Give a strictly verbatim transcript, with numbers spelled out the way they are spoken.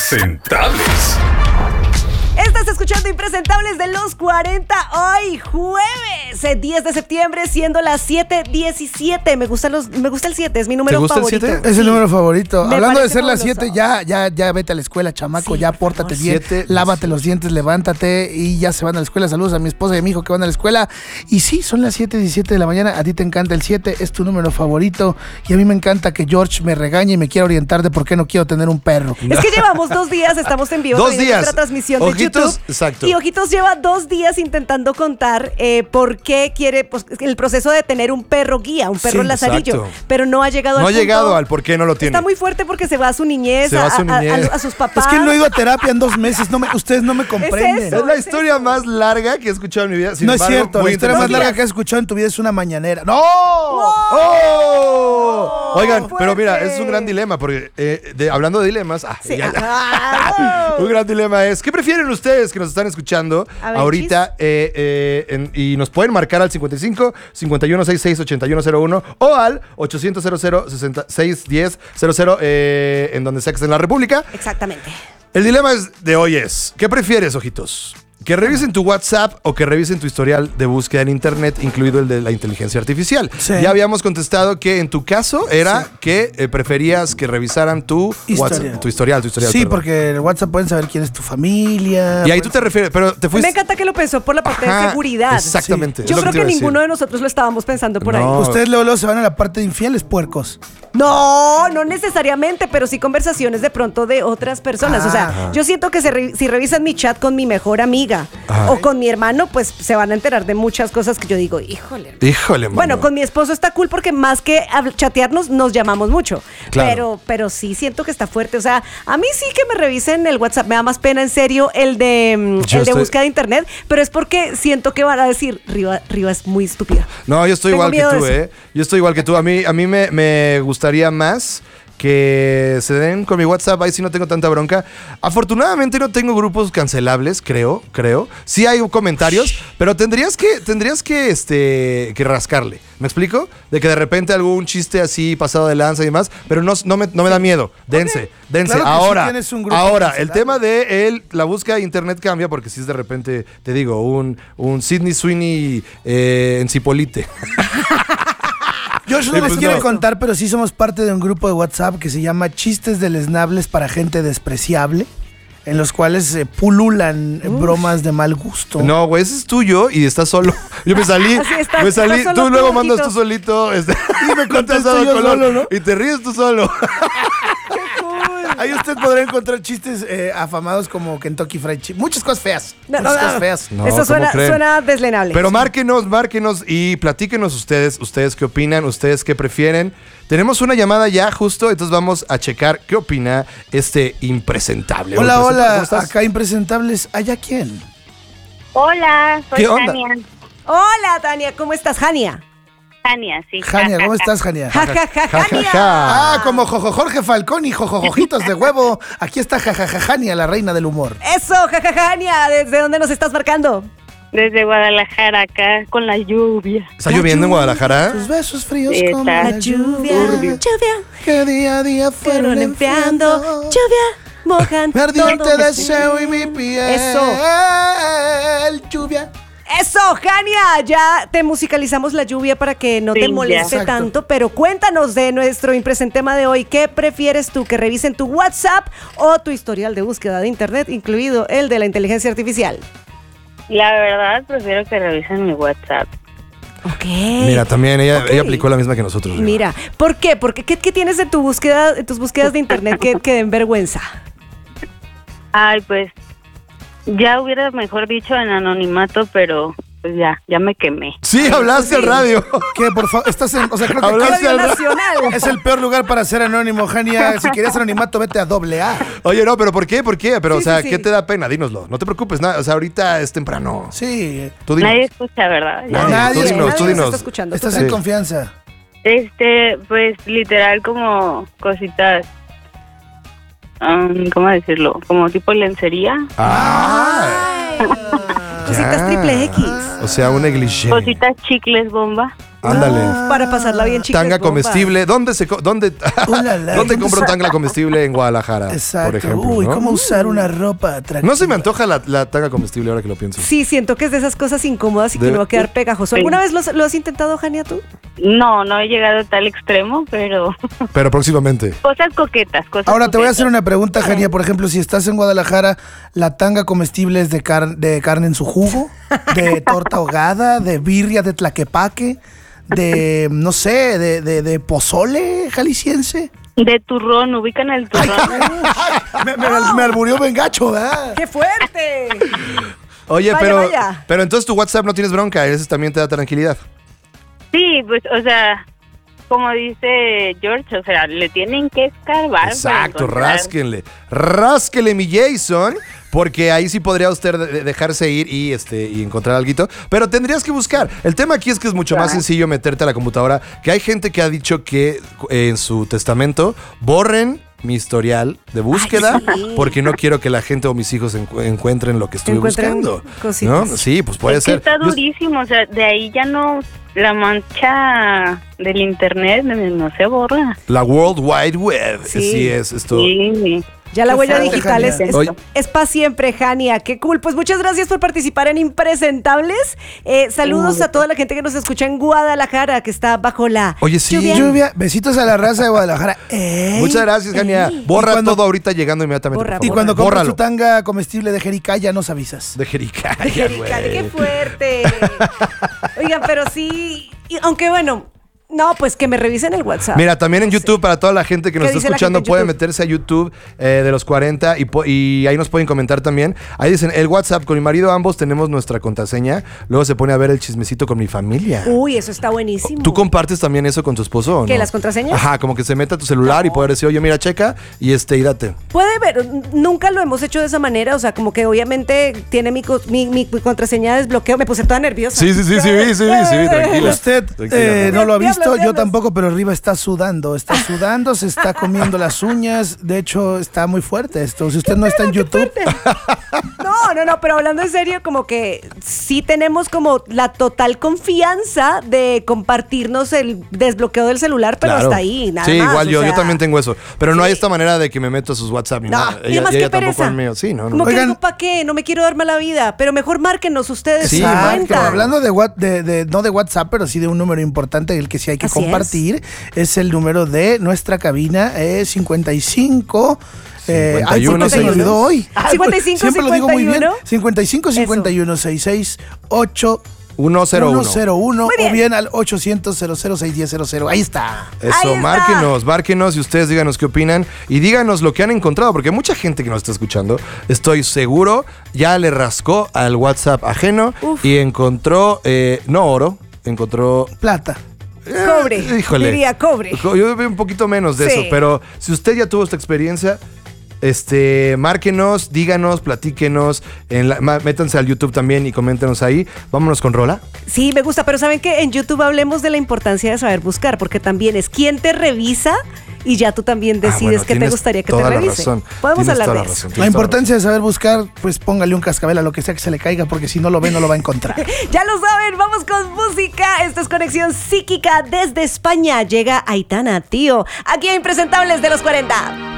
Impresentables. Estás escuchando Impresentables de los cuarenta hoy jueves diez de septiembre, siendo las siete diecisiete. Me gusta los, me gusta el siete, es mi número ¿Te gusta favorito. el siete? Es el número favorito. Me Hablando de parece ser las fabuloso. siete, ya, ya, ya vete a la escuela, chamaco, Sí, ya por pórtate favor. bien, Siete, lávate los dientes, levántate y ya se van a la escuela. Saludos a mi esposa y a mi hijo que van a la escuela. Y sí, son las siete diecisiete de la mañana, a ti te encanta el siete, es tu número favorito. Y a mí me encanta que George me regañe y me quiera orientar de por qué no quiero tener un perro. Es que llevamos dos días, estamos en vivo. Dos también en días. nuestra transmisión de Ojitos, YouTube. exacto. Y Ojitos lleva dos días intentando contar eh, por qué quiere, pues, el proceso de tener un perro guía, un perro Sí, lazarillo. exacto. Pero no ha llegado No al ha punto. llegado al por qué no lo tiene. Está muy fuerte porque se va a su niñez, Se va a su a, a- niñez. a- a sus papás. Es que no he ido a terapia en dos meses, no me, ustedes no me comprenden. eso. Es la historia más larga que he escuchado en mi vida. Sin No es embargo, cierto, muy la historia más interesante. larga que has escuchado en tu vida es una mañanera. ¡No! ¡Oh! Oigan, fuerte. pero mira, es un gran dilema, porque eh, de- hablando de dilemas, ah, Sí. ya, ya. Ah, un gran dilema es, ¿qué prefieren ustedes que nos están escuchando A ver, ahorita? Eh, eh, en- y nos pueden marcar al cincuenta y cinco, cincuenta y uno, sesenta y seis, ochenta y uno cero uno o al ochocientos, cero cero, sesenta y seis, diez, cero cero, eh, en donde sea que esté en la República. Exactamente. El dilema es- de hoy es, ¿qué prefieres, Ojitos? ¿Que revisen tu WhatsApp o que revisen tu historial de búsqueda en internet, incluido el de la inteligencia artificial? Sí. Ya habíamos contestado que en tu caso era Sí. que eh, preferías que revisaran tu Historial. WhatsApp, tu historial, tu historial. Sí, perdón. porque en el WhatsApp pueden saber quién es tu familia. Y ahí tú te refieres, pero te fuiste... Me encanta que lo pensó por la parte Ajá, de seguridad. exactamente, es Yo lo que creo te que iba a decir. ninguno de nosotros lo estábamos pensando por No. ahí. Ustedes luego, luego se van a la parte de infieles, puercos. No, no necesariamente, pero sí conversaciones de pronto de otras personas. O sea, Ajá. yo siento que se re- si revisan mi chat con mi mejor amiga Ajá. o con mi hermano, pues se van a enterar de muchas cosas que yo digo, híjole. Híjole, mano. Bueno, con mi esposo está cool porque más que hab- chatearnos, nos llamamos mucho. Claro. Pero, pero sí siento que está fuerte. O sea, a mí sí que me revisen el WhatsApp. Me da más pena, en serio, el de, mm, Yo el de estoy- búsqueda de internet. Pero es porque siento que van a decir, Riva, Riva es muy estúpida. No, yo estoy Tengo igual que miedo tú, de eso. ¿eh? Yo estoy igual que tú. A mí, a mí me, me gustaría más que se den con mi WhatsApp, ahí sí no tengo tanta bronca. Afortunadamente no tengo grupos cancelables, creo, creo. Sí hay comentarios, pero tendrías que, tendrías que, este, que rascarle. ¿Me explico? De que de repente algún chiste así pasado de lanza y demás, pero no, no, me, no me da miedo. Dense, dense. Claro que sí ahora, tienes un grupo ahora, el cancelable. tema de el, la búsqueda de internet cambia porque si es de repente, te digo, un, un Sidney Sweeney eh, en Cipolite. Yo no Sí, les pues quiero no. contar, pero sí somos parte de un grupo de WhatsApp que se llama Chistes deleznables para gente despreciable, en los cuales eh, pululan eh, bromas de mal gusto. No, güey, ese es tuyo y estás solo. Yo me salí, Así estás, me salí, estás solo tú luego tú, mandas Ojito. tú solito. Este, Y me no te contaste has dado yo color, solo, ¿no? y te ríes tú solo. Ahí usted podrá encontrar chistes eh, afamados como Kentucky Fried Chicken. Muchas cosas feas. No, Muchas no, cosas no. feas. No, Eso ¿cómo suena, creen? suena deslenable. Pero márquenos, márquenos y platíquenos ustedes, ustedes qué opinan, ustedes qué prefieren. Tenemos una llamada ya justo, entonces vamos a checar qué opina este impresentable. Hola, ¿Cómo hola. estás? Acá impresentables. ¿Allá quién? Hola, soy ¿Qué onda? Tania. Hola, Tania, ¿cómo estás, Jania? Tania, sí. Jania, ¿cómo estás, Jania? Ja, ja, ja, Ja, ja, Jania. ja. Ah, como Jojo Jorge Falcón y Jojojojitos de huevo. Aquí está Jajajajania, la reina del humor. Eso, ja, ja, Jania, ¿desde dónde nos estás marcando? Desde Guadalajara, acá con la lluvia. ¿Está lloviendo en Guadalajara? Tus besos fríos Sí, como está. la La lluvia, lluvia. lluvia, Que día a día fueron fueron enfriando, enfriando. lluvia, mojan Mi ardiente todo mi deseo ser. y mi piel. Eso. Lluvia. Eso, Jania, ya te musicalizamos la lluvia para que no Sí, te ya. moleste Exacto. tanto, pero cuéntanos de nuestro impresentema de hoy. ¿Qué prefieres tú, que revisen tu WhatsApp o tu historial de búsqueda de internet, incluido el de la inteligencia artificial? La verdad, prefiero que revisen mi WhatsApp. Ok. Mira, también ella, Ok. ella aplicó la misma que nosotros. Riva. Mira, ¿por qué? Porque ¿qué, qué tienes de tu búsqueda, de tus búsquedas de internet que, que den vergüenza? Ay, pues, ya hubiera mejor dicho en anonimato, pero pues ya, ya me quemé. Sí, hablaste al radio. ¿Qué, por favor? Estás en. O sea, creo que Hablaste acá al Radio Nacional. es el peor lugar para ser anónimo, Jania. Si querías anonimato, vete a doble A. Oye, no, pero ¿por qué? ¿Por qué? Pero, Sí, o sea, sí, sí. ¿qué te da pena? Dínoslo. No te preocupes, nada. O sea, ahorita es temprano. Sí. Tú dinos. Nadie escucha, ¿verdad? Ya. Nadie, Nadie, tú dinos, nadie tú nos dinos. está escuchando. Estás tú en Sí. confianza. Este, pues, literal, como cositas. um, ¿Cómo decirlo? Como tipo lencería. Ah, Ay, cositas ya. triple X. O sea, un negligé. Cositas chicles bomba. Ándale. Uf, para pasarla bien, chicas. Tanga bomba. comestible. ¿Dónde se co- dónde, Ulala, ¿dónde ¿cómo compro sa- tanga comestible en Guadalajara? Exacto. Por ejemplo. Uy, ¿no? ¿cómo usar una ropa atractiva? No se me antoja la, la tanga comestible ahora que lo pienso. Sí, siento que es de esas cosas incómodas y que De- no va a quedar pegajoso. ¿Alguna vez lo, has- lo has intentado, Jania, tú? No, no he llegado a tal extremo, pero Pero próximamente. cosas coquetas, cosas Ahora te voy a hacer coquetas. una pregunta, Jania. Por ejemplo, si estás en Guadalajara, ¿la tanga comestible es de, car- de carne en su jugo? ¿De torta ahogada? ¿De birria de tlaquepaque? ¿De, no sé, de, de, de pozole jalisciense? De turrón, ubican el turrón. me, me, me alburió Bengacho, ¿verdad? ¡Qué fuerte! Oye, Vaya, pero, vaya. pero entonces tu WhatsApp no tienes bronca, eso también te da tranquilidad. Sí, pues, o sea, como dice George, o sea, le tienen que escarbar. para Exacto, encontrar. rásquenle. Rásquele mi Jason, porque ahí sí podría usted de- de- dejarse ir y este y encontrar algo, pero tendrías que buscar. El tema aquí es que es mucho más sencillo meterte a la computadora, que hay gente que ha dicho que eh, en su testamento borren mi historial de búsqueda Ay, sí. porque no quiero que la gente o mis hijos encu- encuentren lo que estuve Encuentren buscando. cositas. ¿No? Sí, pues puede Es que ser. está Yo- durísimo, o sea, de ahí ya no, la mancha del internet no se borra. la World Wide Web. Sí. Sí, es esto. Sí. Ya la Qué huella fuerte, digital es, Jania. es, Oye. es para siempre, Jania. Qué cool. Pues muchas gracias por participar en Impresentables. Eh, saludos a toda la gente que nos escucha en Guadalajara, que está bajo la Oye, sí. lluvia. Lluvia, besitos a la raza de Guadalajara. Ey. Muchas gracias, Gania. Borra Y cuando- todo ahorita llegando inmediatamente. Borra, por Y favor. cuando compres Bórralo. tu tanga comestible de Jericá, ya nos avisas. De Jericaya, De Jericaya, güey. qué fuerte. Oigan, pero sí, y aunque bueno, no, pues que me revisen el WhatsApp. Mira, también en YouTube, para toda la gente que nos ¿Qué está dice la escuchando, gente en puede YouTube? meterse a YouTube eh, de los cuarenta y, po- y ahí nos pueden comentar también. Ahí dicen, el WhatsApp, con mi marido ambos tenemos nuestra contraseña. Luego se pone a ver el chismecito con mi familia. Uy, eso está buenísimo. ¿Tú compartes también eso con tu esposo o ¿Qué, no? las contraseñas? Ajá, como que se meta a tu celular y poder decir, oye, mira, checa y este, y date. Puede ver, nunca lo hemos hecho de esa manera, o sea, como que obviamente tiene mi, co- mi, mi contraseña de desbloqueo, me puse toda nerviosa. Sí, sí, sí, sí, sí, sí, sí, tranquila. Usted Tranquila, eh, no. no lo ha Diablos, visto, yo diablos. tampoco, pero arriba está sudando, está sudando, se está comiendo las uñas, de hecho está muy fuerte esto. Si usted no está en YouTube, No, no, no, pero hablando en serio, como que sí tenemos como la total confianza de compartirnos el desbloqueo del celular, pero Claro. hasta ahí, nada Sí, más. igual o yo, yo sea, también tengo eso. Pero no Sí. hay esta manera de que me meto a sus WhatsApp ni No, nada. y además ella qué tampoco pereza. al mío. Sí, no, no. Como que Oigan. digo, ¿para qué? No me quiero dar mala vida, pero mejor márquenos ustedes. Sí, se dan marquen. cuenta. hablando de, what- de, de- no de WhatsApp, pero sí de un número importante, el que sí hay que Así compartir, es. el número de nuestra cabina, eh, cincuenta y cinco. Eh, ay, ¿por qué se me olvidó hoy? cincuenta y cinco, Siempre lo digo muy bien. cincuenta y uno. cincuenta y cinco, cincuenta y uno, sesenta y seis, ocho uno cero uno. cero uno Muy bien. o bien al ochocientos, cero cero seis diez cero cero. Ahí está. Ahí Eso, está. márquenos, márquenos y ustedes díganos qué opinan y díganos lo que han encontrado, porque mucha gente que nos está escuchando, estoy seguro, ya le rascó al WhatsApp ajeno Uf. y encontró, eh, no oro, encontró... Plata. eh, Cobre, híjole. diría cobre. Jo- Yo veo un poquito menos de Sí. eso, pero si usted ya tuvo esta experiencia, este, márquenos, díganos, platíquenos, en la- ma- métanse al YouTube también y coméntenos ahí. Vámonos con Rola. Sí, me gusta, pero ¿saben qué? En YouTube hablemos de la importancia de saber buscar, porque también es quién te revisa y ya tú también Ah, decides bueno, qué te tienes gustaría que te toda la revise. razón. Podemos Tienes hablar toda de la eso. razón, La tienes toda importancia de saber buscar, pues póngale un cascabel a lo que sea que se le caiga, porque si no lo ve, no lo va a encontrar. Ya lo saben, vamos con música. Esto es Conexión Psíquica desde España. Llega Aitana, tío. Aquí a Impresentables de los cuarenta.